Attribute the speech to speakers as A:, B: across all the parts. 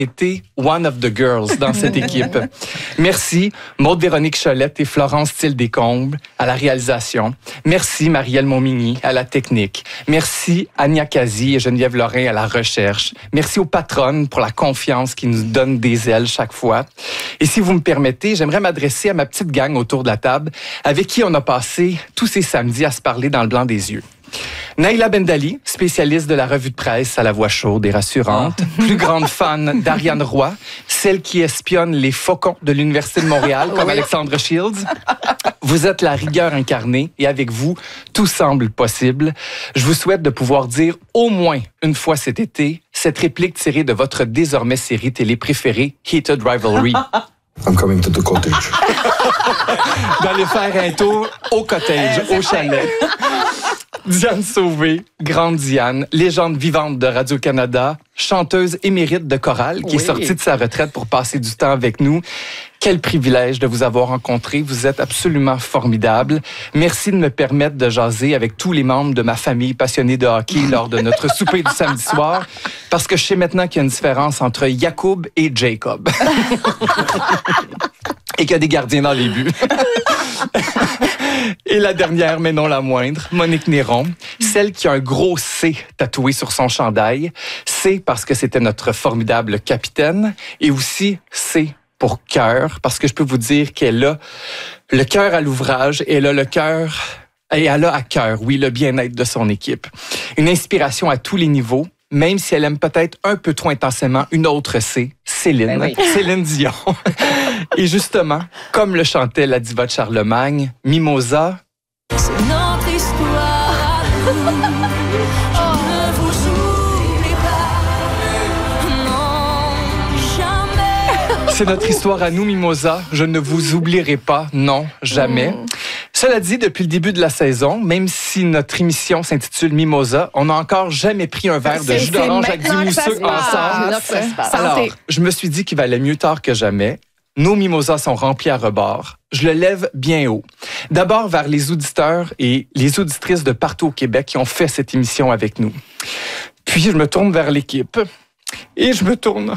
A: été one of the girls dans cette équipe. Merci Maude-Véronique Cholette et Florence Thiel-Descombes à la réalisation. Merci Marielle Montmigny à la technique. Merci Ania Kazi et Geneviève Lorrain à la recherche. Merci aux patronnes pour la confiance qui nous donne des ailes chaque fois. Et si vous me permettez, j'aimerais m'adresser à ma petite gang autour de la table avec qui on a passé tous ces samedis à se parler dans le blanc des yeux. Naïla Bendali, spécialiste de la revue de presse à la voix chaude et rassurante, plus grande fan d'Ariane Roy, celle qui espionne les faucons de l'Université de Montréal, comme Alexandre Shields. Vous êtes la rigueur incarnée et avec vous, tout semble possible. Je vous souhaite de pouvoir dire au moins une fois cet été cette réplique tirée de votre désormais série télé préférée, Heated Rivalry.
B: I'm coming to the cottage.
A: D'aller faire un tour au cottage, au chalet. Diane Sauvé, grande Diane, légende vivante de Radio-Canada, chanteuse émérite de chorale qui est sortie de sa retraite pour passer du temps avec nous. Quel privilège de vous avoir rencontré. Vous êtes absolument formidable. Merci de me permettre de jaser avec tous les membres de ma famille passionnée de hockey lors de notre souper du samedi soir, parce que je sais maintenant qu'il y a une différence entre Jacob et Jacob. Et qu'il y a des gardiens dans les buts. Et la dernière, mais non la moindre, Monique Néron, celle qui a un gros C tatoué sur son chandail. C parce que c'était notre formidable capitaine. Et aussi C pour cœur, parce que je peux vous dire qu'elle a le cœur à l'ouvrage et elle a le cœur... Et elle a à cœur, oui, le bien-être de son équipe. Une inspiration à tous les niveaux, même si elle aime peut-être un peu trop intensément une autre C, Céline. Ben oui. Céline Dion. Et justement, comme le chantait la diva de Charlemagne, Mimosa...
C: C'est notre histoire. Je ne vous oublie pas. Non, jamais.
A: C'est notre histoire à nous, Mimosa. Je ne vous oublierai pas. Non, jamais. Cela dit, depuis le début de la saison, même si notre émission s'intitule Mimosa, on n'a encore jamais pris un verre de jus d'orange avec du mousseux ensemble. Alors, je me suis dit qu'il valait mieux tard que jamais. Nos mimosas sont remplis à rebord. Je le lève bien haut. D'abord vers les auditeurs et les auditrices de partout au Québec qui ont fait cette émission avec nous. Puis je me tourne vers l'équipe et je me tourne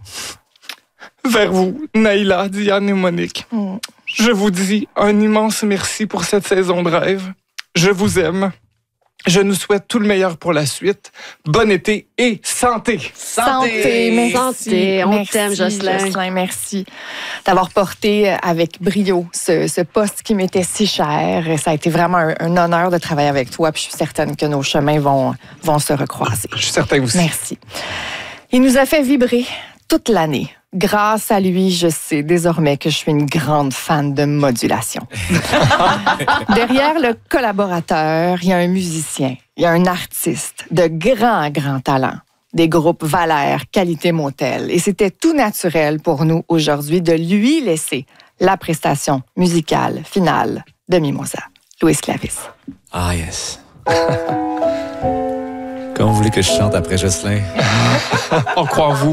A: vers vous, Naïla, Diane et Monique. Je vous dis un immense merci pour cette saison de rêve. Je vous aime. Je nous souhaite tout le meilleur pour la suite. Bon été et santé!
D: Santé, merci.
E: Santé. On t'aime,
D: Jocelyn, merci d'avoir porté avec brio ce poste qui m'était si cher. Ça a été vraiment un honneur de travailler avec toi. Puis je suis certaine que nos chemins vont se recroiser.
A: Je suis certain aussi.
D: Merci. Il nous a fait vibrer toute l'année. Grâce à lui, je sais désormais que je suis une grande fan de modulation. Derrière le collaborateur, il y a un musicien, il y a un artiste de grand talent, des groupes Valère, Qualité Motel. Et c'était tout naturel pour nous aujourd'hui de lui laisser la prestation musicale finale de Mimosa. Louis Clavis.
F: Ah, yes. Comment vous voulez que je chante après Jocelyn?
A: On croit en vous.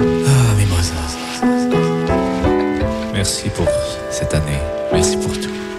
F: Merci pour cette année. Merci pour tout.